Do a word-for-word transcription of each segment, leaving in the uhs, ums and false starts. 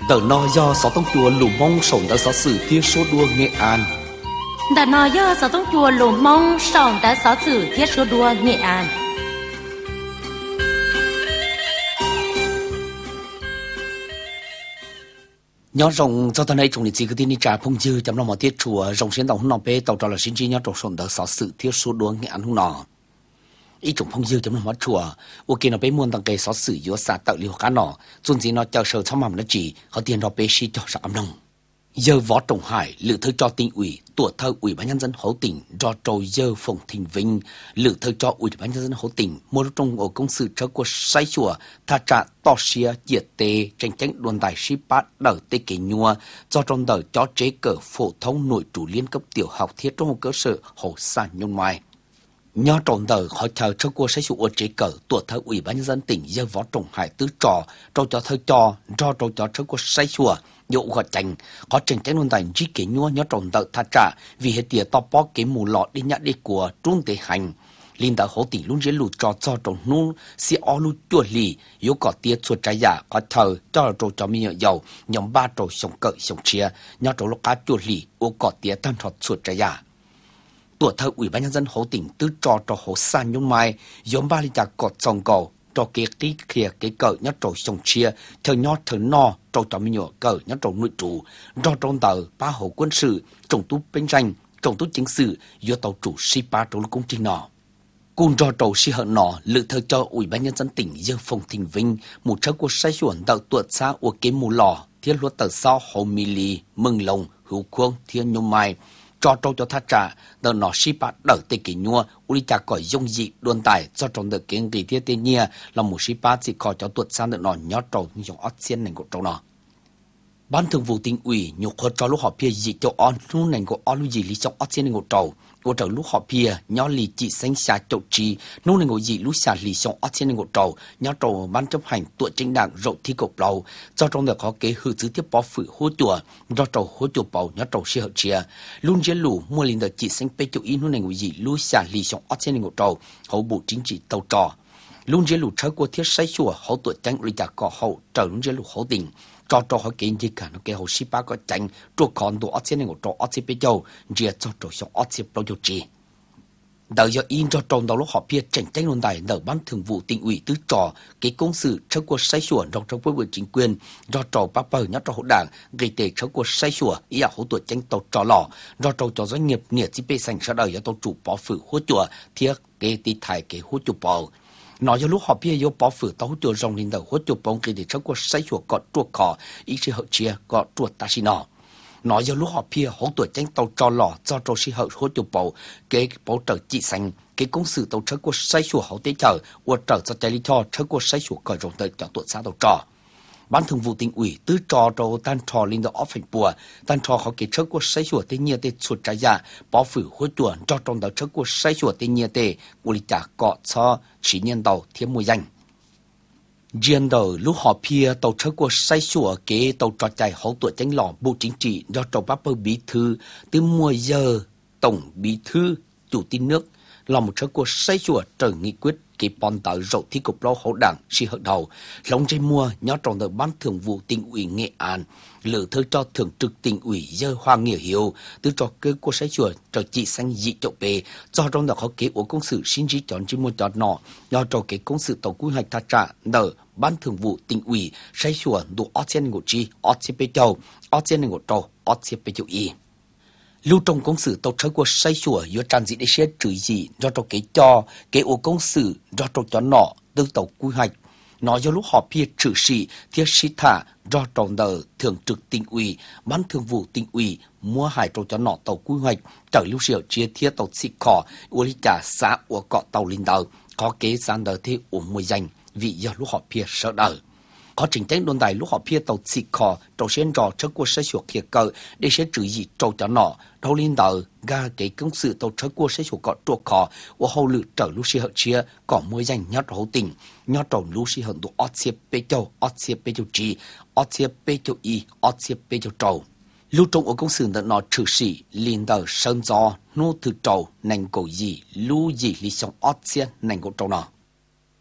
Đợt nó do sáu tông chùa lù mông sống đã sáu sử thiết số đua Nghệ An. Đợt nó do sáu tông chùa lù mông sống đã sáu sử thiết số đua Nghệ An. Nhớ rồng cho thân này trong lịch sử cái tin đi trả phong dư chấm nó một tiết chùa rồng xuyên tàu hông nọ bê tàu trò là xin chi nhớ trồng sống đã sáu sử thiết số đua Nghệ An hông nọ. Ý trong phong dư chấm nó một chùa, ok nó bê muôn tăng cây sáu sử yếu xa tạo liều cá nọ, dùn gì nó chờ sầu trong mầm nó chỉ, họ tiền nó bê xí cho sợ âm nông. Giờ võ Trọng Hải lựa thơ cho tỉnh ủy, tuổi thơ ủy ban nhân dân hậu tỉnh do trầu giờ Phùng Thịnh Vinh lựa thơ cho ủy ban nhân dân hậu tỉnh mua trong ở công sự trở của sai chùa tha trả to xia diệt tê tranh tranh đồn đại ship bát đỡ tê kỷ nhua do trong đời cho chế cờ phổ thông nội chủ liên cấp tiểu học thiết trong một cơ sở hồ sản nhung ngoài. Nhớ trong đời họ chờ cho cô sẽ chịu chế cờ tuổi thơ ủy ban nhân dân tỉnh giờ võ Trọng Hải tứ trò trò cho thơ cho do trò cho cho cô sai chùa dụ gọi tranh có tranh tranh luôn tại chỉ kể nhua nhớ trong đời tha trả vì hệ tiệt to bó cái mù lọ đi nhặt đi của trung tế hành linh đạo hậu tỉnh luôn dễ lụt cho cho trong nung si o lụt chuột lì yếu có tiệt chuột trái giả có thờ cho trâu cho mi dầu nhóm ba trâu sống cỡ sống chia nhớ trâu lúc cá chuột lì ô có tiệt tan trọt chuột trái giả tuổi thơ ủy ban nhân dân hậu tỉnh tứ trò trò hậu san nhung mai nhóm ba linh đạo cọt sòng cầu trò kế tí kia cái cỡ nhớ trâu sống chia thờ nhó thờ no trâu cho mi nhọ cỡ nhớ trâu nội chủ do trong tờ ba hậu quân sự trồng tú bên tranh trồng tú chính sự do tàu chủ si ba trâu công trình nọ cùng do trâu si hận nọ lựa thơ cho ủy ban nhân dân tỉnh dương Phùng Thịnh Vinh một车của sai chuẩn đạo tuột xa của cái mù lò thiên luật tờ sau hậu mì lì mừng lồng hữu khuông thiên nhung mai cho trâu cho thắt trả đợt nọ si ba đỡ tê kỷ nhua uli cha cõi dung dị đồn tài do trong đợt kiến kỳ thiết tê nhia là một si ba chỉ có cho tuột sang đợt nọ nhớ trâu như trong ớt xiên này của trâu nọ. Ban thường vụ tỉnh ủy nhục khó cho lúc họp phía dị cho on nu này của on lu dị lý trong ớt xiên này của trâu của trâu lúc họp phía nhớ lì chỉ xanh xa chậu trì nu này của dị lúc xa lì trong ớt xiên này của trâu nhớ trâu ban chấp hành tuổi chính đảng rộng thi cục lâu do trong đợt có kế hư thứ tiếp bó phử hỗ chùa do trâu hỗ chùa bầu nhớ trâu si hậu chia luôn dễ lù mua liền đợt chỉ xanh pe chậu in nu này của dị lúc xa lì trong ớt xiên này của trâu hậu bộ chính trị tàu trò luôn dễ lù trở của thiết say chùa hậu tuổi tranh ủy trả cọ hậu trở luôn dễ lù hậu tình cho cho họ kiến gì cả nó cái hồ sĩ ba có tranh cho con đồ ở trên này của cho ở trên bên châu chia cho cho xong ở trên bao nhiêu chi đợi giờ in cho trong đó lúc họ biết tranh tranh luôn đại đợi ban thường vụ tỉnh ủy tứ trò cái công sự trước cuộc sai sửa trong trong với chính quyền do trò bác bờ nhớ cho hậu đảng gây tệ trước cuộc sai sửa ý là hậu tuổi tranh tàu trò lò do trò cho doanh nghiệp nhiệt chỉ bê sành sau đời do tàu chủ bỏ phử hỗ trợ thiết cái tí thải cái hỗ trợ bỏ nói cho lúc họ biết yêu bỏ phử tàu chùa rồng lên đầu hỗ trợ bóng cái để cho cuộc say chùa có chuột cỏ ý chí hậu chia có chuột ta xí nọ nói cho lúc họ biết hỗ tuổi tranh tàu trò lò do trò xí hậu hỗ trợ bầu cái bầu trợ trị xanh cái công sự tàu cho cuộc say chùa hậu tế chờ hoặc trợ cho trái lý cho cho cuộc say chùa cởi rồng tới cho tuột xa tàu trò ban thường vụ tỉnh ủy tứ trò trò tan trò lên đầu ấp phải bùa tan trò họ cái cho cuộc say chùa tế nhiên tế chuột trái giả bỏ phử hỗ trợ cho trong đầu cho cuộc say chùa tế nhiên tế u lý trả cọ cho chỉ nhân đầu thêm mùi danh riêng đầu lúc họ pia tàu车过筛sủa kế tàu trò chạy hậu tuổi tranh lò bộ chính trị do trò bác bơ bí thư từ mùa giờ tổng bí thư chủ tịch nước là một车过筛sủa trở nghị quyết cái bọn tàu rộng thi cục lâu hậu đảng si hậu đầu lòng dây mua nhớ trong đời ban thường vụ tỉnh ủy Nghệ An lựa thơ cho thường trực tỉnh ủy dơ hoa nghĩa hiếu từ trò cơ của sai chùa trò chị xanh dị chậu bề do trong đó có kế của công sự xin trí chọn trên một chọn nọ do trò kế công sự tổ quy hoạch thắt trả nợ ban thường vụ tỉnh ủy sai chùa đủ ớt trên ngộ chi ớt trên bê châu ớt trên ngộ trâu ớt trên bê châu y lưu trong công sự tàu车của say chùa do tràn dị để xét trừ gì do trò kế cho kế ô công sự do trò cho nọ từ tàu quy hoạch nói do lúc họ biết trừ sĩ thiết sĩ thả do trong đời thường trực tỉnh ủy ban thường vụ tỉnh ủy mua hải trò cho nọ tàu quy hoạch trở lưu siêu chia thiết tàu xịt cỏ u lý trả xã của cọ tàu linh đời có kế gian đời thế uống mùi danh vì do lúc họ biết sợ đời có chính tranh đồn đại lúc họ phía tàu xịt cỏ trâu xuyên trò trước của sai chuột kia cờ để sẽ trừ gì trâu cho nọ đâu liên đời ga cái công sự tàu trước của sai chuột có chuột cỏ và hậu lự trở lúc xí hậu chia có mối danh nhát hậu tình nhát trâu lúc xí hậu tụ ót xếp bê châu ót xếp bê châu chi ót xếp bê châu y ót xếp bê châu trâu lưu trong ở công sự đã nọ trừ sĩ liên đời sơn gió nô từ trâu nành cổ gì lưu gì lý xong ót xếp nành cổ trâu nọ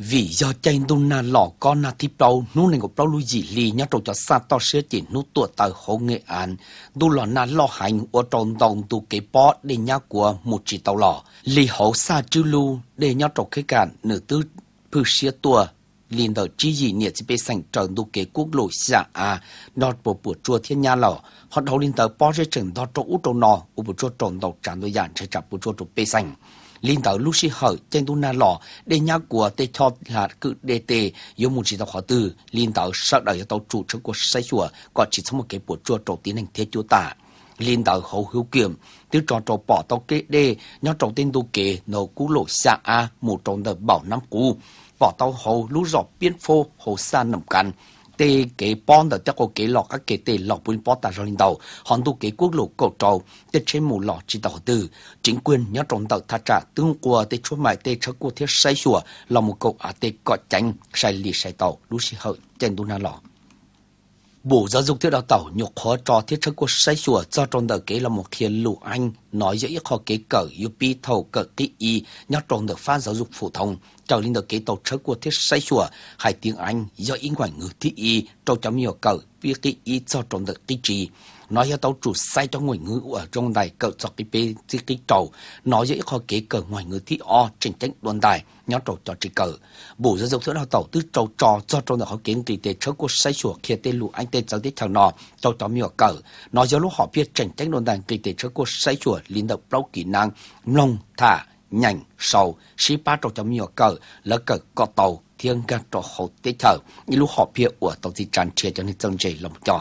vì do tranh đun na lò con na thịt bao nô này ngọc bao lui gì lì nhá trâu cho sa to sữa chỉ nô tua tờ hồ nghệ an đu lò na lò hành ở trong đồng tu kế bó để nhá của một chỉ tàu lò lì hậu sa chư lu để nhá trâu khế cạn nửa tư phư sữa tua liền đầu chỉ gì nhiệt chỉ bị sành trần tu kế quốc lộ xa à nọt bộ bùa chua thiên nha lò họ đầu liền tờ bó rễ trần đó trâu út trâu nò u bùa chua tròn đầu tràn đôi dàn sẽ chập bùa chua trâu bê sành liên tàu lúc xí hở trên tu na lò để nhá của tê cho là cự đề tê yếu một chỉ tàu họ từ liên tàu sợ đời tàu chủ trước của say chùa còn chỉ có một cái bộ chua trâu tiến hành thế chúa tả liên tàu hậu hữu kiểm từ trò trâu bỏ tàu kế đê nhá trâu tên tu kế nấu cú lộ xa a một trâu đợt bảo năm cú bỏ tàu hậu lú dọc biên phô hồ sa nằm cằn tê kế bón đợt chắc có kế lọ các kế tê lọ bún bó tại liên tàu hòn tu kế quốc lộ cầu trâu tê trên mù lọ chỉ tàu từ chính quyền nhớ trồng tàu thà trả tương qua tê chúa mại tê chắc của thiết say sủa là một cậu à tê cọ tránh say lì say tàu lú xì hợi trên tu na lọ bộ giáo dục thiết đào tàu nhục khó cho thiết chắc của say sủa cho trồng tàu kế là một thiên lũ anh nói dễ khó kế cỡ u pi thầu cỡ kỹ y nhớ trồng tàu pha giáo dục phổ thông trở lên được kế tàu车của thiết say sủa hai tiếng Anh do in ngoại ngữ thị y trâu chấm nhiều cỡ biết cái y cho trồng được cái gì nói cho tàu chủ sai cho ngoại ngữ ở trong đài cỡ cho cái bê cái trâu nói dễ khó kế cỡ ngoại ngữ thị o trình tránh đoàn đài nhớ trâu cho chỉ cỡ bộ giáo dục thiết đào tàu từ trâu trò cho trâu được họ kiến kỳ tế车của say sủa kia tên lũ anh tên giáo tiết thằng nọ trâu chấm nhiều cỡ nói cho lúc họ biết trình tránh đoàn đài kỳ tế车của say sủa liên được bao kỹ năng nông thả nhành sầu xí ba trâu chấm nhiều cỡ lỡ cỡ có tàu thiên ga trò hậu tế thở như lúc họ phía của tàu di tràn chia cho nên chân dày lòng cho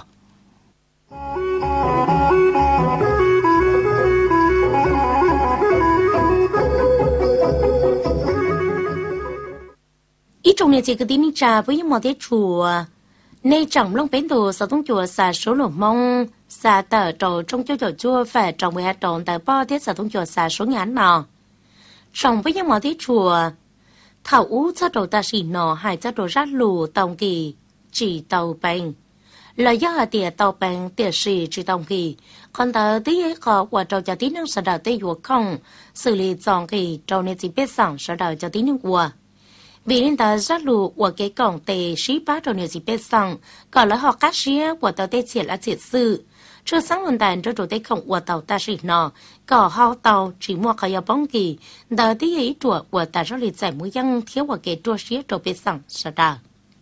ít trong này chỉ có tin trà với những món thế chùa nay trọng long bến đồ sáu tông chùa xả số lỗ mông xả tờ trầu trong chỗ chùa chua phải trồng mười hai tròn tại bao thiết sáu tông chùa xả số ngàn nọ trọng với những món thế chùa thảo ú cho đồ ta xỉ nọ hai cho đồ rát lù tòng kỳ chỉ tàu bèn lời do hà tiệt tàu bèn tiệt xỉ chỉ tòng kỳ còn tờ tí ấy khó qua trầu cho tí năng sở đạo tây dùa không xử lý dòng kỳ trầu nên chỉ biết sẵn sở đạo cho tí năng của vì nên tờ rát lù của cái cổng tề xí bá trầu nên chỉ biết sẵn còn là họ cắt xía của tàu tây triệt là triệt sự chưa sáng lần tàn cho trầu tây khổng của tàu ta xỉ nọ có hao tàu chỉ mua khởi bóng kỳ tờ tí ấy chùa của tờ rát lì giải mũi dân thiếu của cái chùa xía trầu biết sẵn sở đạo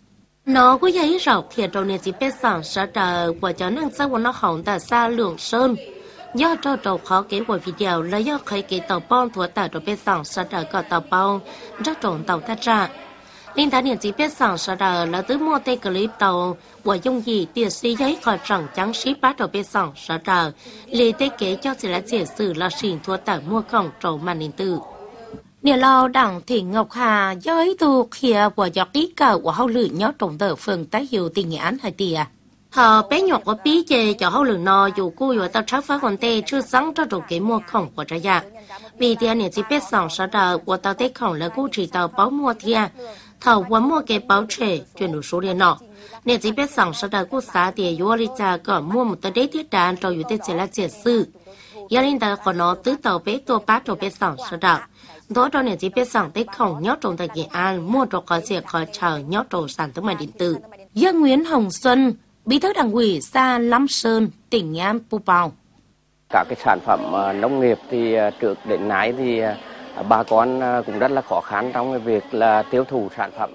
nó có giấy rọc thiệt trầu nên chỉ biết sẵn sở đạo của cho nên sao nó hỏng tờ xa lượng sơn do trâu trâu khó kế của video là do khởi kế tàu bom thuộc tàu trầu biết sẵn sở đạo có tàu bom rất trộn tàu ta trả liên thái niệm chỉ biết sẵn sở đạo là từ mua tê clip tàu của dung gì tiệt sĩ giấy khỏi trắng trắng ship bắt đầu biết sẵn sở đạo lì tê kế cho chỉ là chỉ sử là xỉn thuộc tàu mua khổng trầu màn hình tử Nhà lao đảng Thị Ngọc Hà giới tu khía của giọt ý cờ của hậu lử nhó trồng tờ phường tái hiệu tình án hai tìa. Họ bé nhọc có bí chê cho hậu lử nò dù cô dù tao trắc phá còn tê chưa sáng cho trục kế mua khổng của trái giặc. Vì thế này chỉ biết sẵn sở đờ của tao tê khổng là cô chỉ tao báo mua thịa. Thảo quá mua cái báo trẻ chuyển đủ số điện nọ. Nên chỉ biết sẵn sở đờ của xã tìa dù lý cha có mua một tờ đế thiết đàn cho dù tê chỉ là trẻ sư. Gia linh tờ của nó tứ tàu bé tua bát cho biết sẵn sở đờ. Đó cho nên chỉ biết rằng tới khổng nhót trồng tại Nghệ An mua trồng có diện khỏi chờ nhót trồng sản thương mại điện tử. Dương Nguyễn Hồng Xuân, Bí thư Đảng ủy xã Lâm Sơn, tỉnh Nghệ An, Pù Bào. Các cái sản phẩm nông nghiệp thì trước đến nay thì bà con cũng rất là khó khăn trong cái việc là tiêu thụ sản phẩm.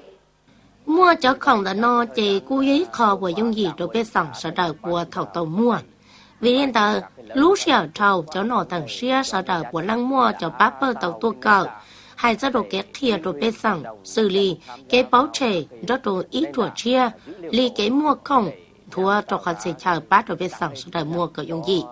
Mua cho khổng là no chỉ cú ý kho của dung gì rồi biết rằng sở đời của thầu tàu mua. Vì nên tờ lũ xẻo trầu cho nó thằng xia sở đời của lăng mua cho bác bơ tàu tua cờ. Hai gia đồ kết thịa rồi biết rằng xử lý cái báo trẻ rất đồ ít thuộc chia. Lý cái mua không thua cho họ sẽ chờ bác rồi biết rằng sở đời mua cờ dung gì.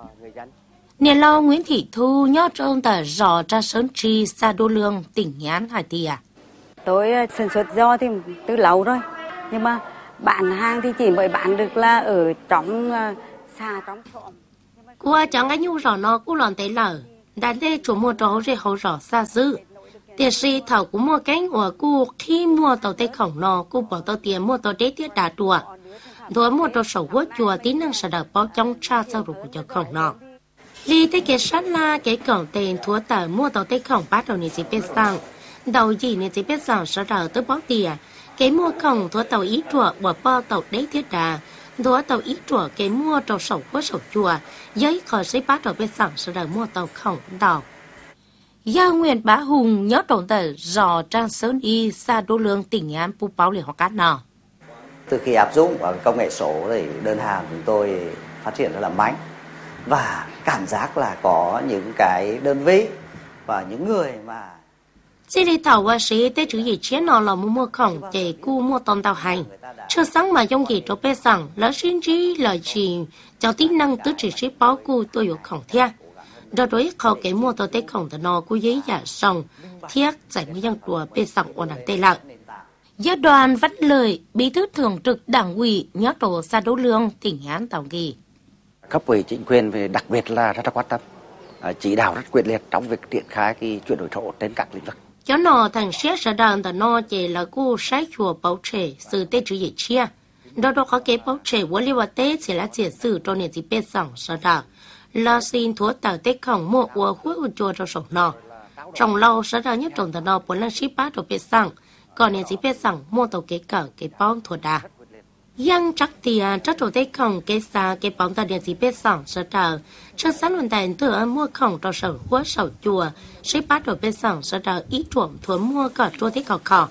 Nhà lo Nguyễn Thị Thu nhớ trong tờ rõ ra sớm tri xa đô lương tỉnh Nghệ An Hải Tìa. Tôi sản xuất do thì từ lâu rồi. Nhưng mà bán hàng thì chỉ mới bán được là ở trong xa trong xóm. Qua chẳng cái nhu rõ nó cũng lòn tế lở. Đã lê chủ mua trấu rồi hậu rõ xa dư. Tiệt sĩ thảo cũng mua cánh của cô khi mua tàu tê khổng nó cô bỏ tàu tiền mua tàu đế tiết đá đùa. Rồi mua tàu sầu hốt chùa tí năng sẽ đợt bao trong cha sau rủ cho khổng nó. Lý tế kế sát la cái cổng tên thua tờ mua tàu tê khổng bắt đầu này chỉ biết rằng đầu gì nên chỉ biết rằng sau đó tới báo tiền cái mua không thua tàu ít chùa bỏ bao tàu đấy thiết đà thua tàu ít chùa cái mua trâu sầu của sầu chùa giấy khỏi sẽ bắt đầu biết rằng sau đó mua tàu không đào Gia Nguyên Bá Hùng nhớ trọng tờ dò trang sơn y xa đô lương tỉnh An Pú Báo liền họ cát nào. Từ khi áp dụng vào công nghệ số thì đơn hàng chúng tôi phát triển rất là mạnh và cảm giác là có những cái đơn vị và những người mà Chỉ đi thảo và sĩ tế chữ gì chế nó là mua mua khổng để cu mua tông tàu hành. Chưa sáng mà dùng gì cho bê rằng là xin trí là gì cho tính năng tứ chỉ sĩ báo cu tôi有khổng theo. Đó đối khó cái mua tàu tế khổng thì nó cu giấy giả sòng thiết giải mới dân đùa bê rằng ổn định tê lợn. Gia đoàn Văn Lợi, bí thư thường trực đảng ủy nhớ tổ xa đấu lương tỉnh An Tàu Kỳ. Cấp ủy chính quyền về đặc biệt là rất là quan tâm, chỉ đạo rất quyết liệt trong việc triển khai cái chuyển đổi số trên các lĩnh vực. Cho nó thành xét sở đàn tờ nó chỉ là cô sai chùa bảo trẻ sự tế chữ dễ chia. Đó đó có cái bảo trẻ của Liên Hoạt Tế chỉ là chỉ sự cho nên chỉ biết rằng sở đàn là xin thua tàu tế khổng mua của hối của chùa cho sổ nó. Trong lâu sở đàn nhất trong tờ nó bốn lần ship bát rồi biết rằng còn nên chỉ biết rằng mua tàu kế cỡ cái bóng thua đà. Yang chắc thì chắc chỗ tế khổng cái xa cái bóng tàu điện chỉ biết rằng sở đàn trước sáng luận tài thừa mua khổng cho sở hối sổ chùa ship bát rồi biết rằng sở đàn ít trộm thua mua cỡ chùa tế khổng khổng.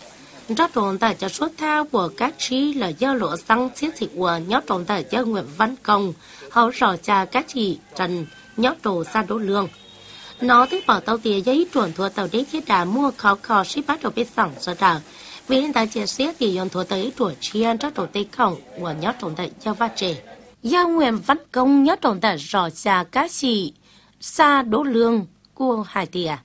Rất trọng tài cho suốt thao của các trí là do lộ xăng thiết dịch của nhớ trọng tài cho Nguyễn Văn Công hậu rõ cha các chị Trần nhớ đồ xa đỗ lương. Nó tới bỏ tàu tìa giấy chuẩn thua tàu đế thiết đà mua khó khó ship bắt đầu biết sẵn sở đảo. Vì nên ta chia sẻ thì dọn thua tới tuổi chiên rất đồ tây khổng của nhớ trọng tài cho phát trẻ. Do Nguyễn Văn Công nhớ trọng tài rõ cha các chị xa đỗ lương của Hải Tìa.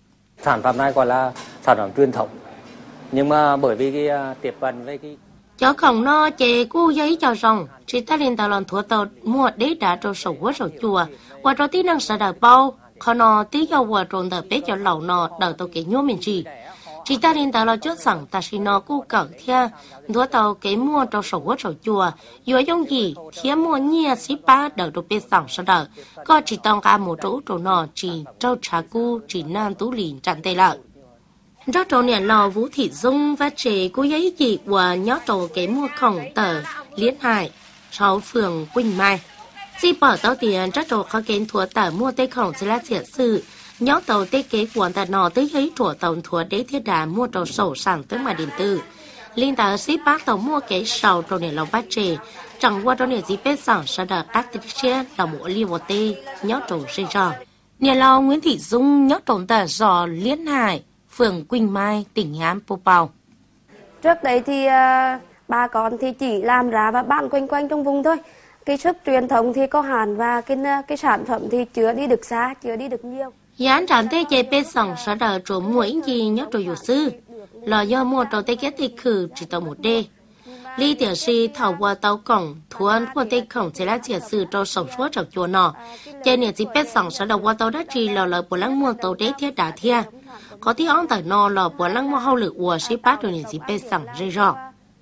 Sản phẩm này gọi là sản phẩm truyền thống. Nhưng mà bởi vì cái uh, tiếp cận với cái cho khổng nó chế cu giấy cho rồng chỉ ta lên tàu lần thua tàu mua đế đã cho sầu quá sầu chùa qua cho tí năng sợ đợi bao khó nó tí cho qua trộn tờ bé cho lẩu nó đợi tàu kế nhô mình chỉ chỉ ta lên tàu là chốt sẵn ta xin nó cu cẩn theo thua tàu kế mua cho sầu quá sầu chùa dù giống gì khi mua nhia xí ba đợi đồ bé sẵn sợ đợi có chỉ tông cả một chỗ chỗ nó chỉ trâu trà cu chỉ nan tú lìn chặn tê lợi. Rất trâu nền lò Vũ Thị Dung và trẻ cô giấy chị của nhó trâu cái mua khổng tờ Liên Hải, sáu phường Quỳnh Mai. Chỉ bỏ tàu tiền rất trâu khó kén thua tờ mua tê khổng sẽ là triển sự. Nhó tàu tê kế của tờ nọ tới giấy trùa tàu thua đế thiết đà mua trâu sổ sản tới mà điện tử. Liên tờ xí bác tàu mua cái sầu trâu nền lò bác trẻ. Chẳng qua trâu nền dĩ bếp sẵn sẽ đợt ác tích chế là một liều một tê nhó trâu sinh trò. Nền lò Nguyễn Thị Dung nhó trâu tờ giò Liên Hải, phường Quỳnh Mai, tỉnh An Pú Báo. Trước đấy thì uh, bà con thì chỉ làm ra và bán quanh quanh trong vùng thôi. Cái sức truyền thống thì có hạn và cái cái sản phẩm thì chưa đi được xa, chưa đi được nhiều. Gián tràn tê chế bê sòng sở đờ chỗ mũi gì nhớ trò dụ sư. Là do mua trò tê kết tê khử chỉ tàu một đê. Lý tiểu sĩ thảo qua tàu cổng, thuần của tê khổng sẽ là chia sư cho sổng suốt trong chùa nọ. Trên này chỉ bê sòng sở đờ qua tàu đất trì là lợi bộ lăng mua tàu đế thiết đá thia. Có tí ón tờ nọ là bộ lăng mua hậu lực của sĩ bát rồi này chỉ bê sòng rơi rõ.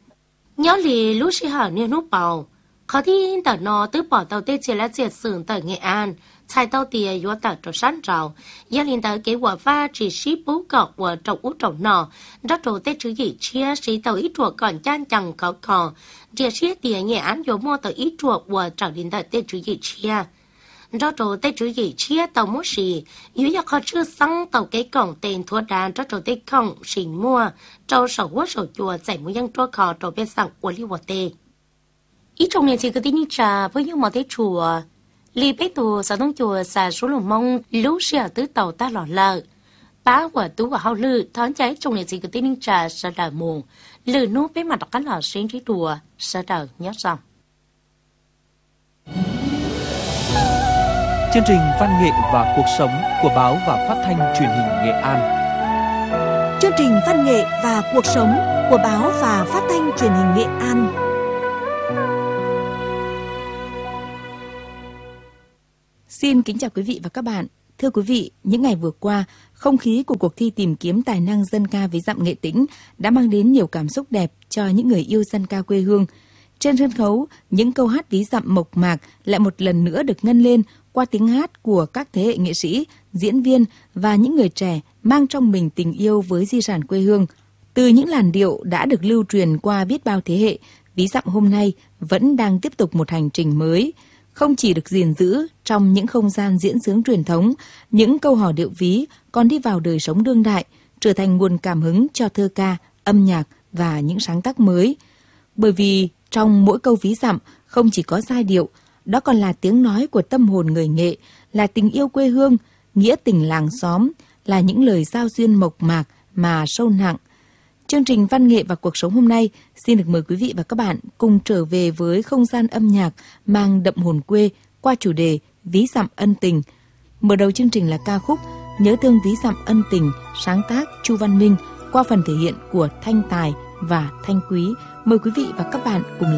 Nhớ lì lúc sĩ hở niên nút bào. Có tí tờ nọ tứ bỏ tàu tê chế là chia sưởng tờ Nghệ An. Chạy tàu tìa yếu tờ trò sẵn rào. Gia linh tờ kế quả pha chỉ sĩ bú cọc của trồng út trồng nọ. Rất trò tê chữ gì chia sĩ tàu ít chuộc còn chan chẳng khó khó. Chia sĩ tìa Nghệ Án yếu mua tờ ít chuộc của trò linh tờ tê chữ gì chia. Rất trò tê chữ gì chia tàu mốt xì. Yếu do khó chưa xăng tàu kế cổng tên thua đàn rất trò tê cổng xình mua. Trò sổ hốt sổ chùa giải mũi dân trò khó trò bê sẵn của lý hoạt tê. Ít trong này thì cứ tin trà với những màu tê chùa. Lý bế tù xã đông chùa xã số lồng mông lúc xìa tứ tàu ta lỏ lợ. Bá quả tú và hao lư thón cháy trong này gì cứ tin ninh trà xã đảo mù. Lư nô bế mặt đọc cắn lỏ xuyên trí đùa xã đảo nhớ rằng. Chương trình Văn nghệ và cuộc sống của báo và phát thanh truyền hình Nghệ An. Chương trình Văn nghệ và cuộc sống của báo và phát thanh truyền hình Nghệ An. Xin kính chào quý vị và các bạn. Thưa quý vị, những ngày vừa qua, không khí của cuộc thi tìm kiếm tài năng dân ca ví dặm Nghệ Tĩnh đã mang đến nhiều cảm xúc đẹp cho những người yêu dân ca quê hương. Trên sân khấu, những câu hát ví dặm mộc mạc lại một lần nữa được ngân lên qua tiếng hát của các thế hệ nghệ sĩ, diễn viên và những người trẻ mang trong mình tình yêu với di sản quê hương. Từ những làn điệu đã được lưu truyền qua biết bao thế hệ, Ví Dặm hôm nay vẫn đang tiếp tục một hành trình mới. Không chỉ được gìn giữ trong những không gian diễn xướng truyền thống, những câu hò điệu ví còn đi vào đời sống đương đại, trở thành nguồn cảm hứng cho thơ ca, âm nhạc và những sáng tác mới. Bởi vì trong mỗi câu ví dặm không chỉ có giai điệu, đó còn là tiếng nói của tâm hồn người nghệ, là tình yêu quê hương, nghĩa tình làng xóm, là những lời giao duyên mộc mạc mà sâu nặng. Chương trình Văn nghệ và cuộc sống hôm nay xin được mời quý vị và các bạn cùng trở về với không gian âm nhạc mang đậm hồn quê qua chủ đề Ví Dặm ân tình. Mở đầu chương trình là ca khúc Nhớ thương ví dặm ân tình, sáng tác Chu Văn Minh qua phần thể hiện của Thanh Tài và Thanh Quý. Mời quý vị và các bạn cùng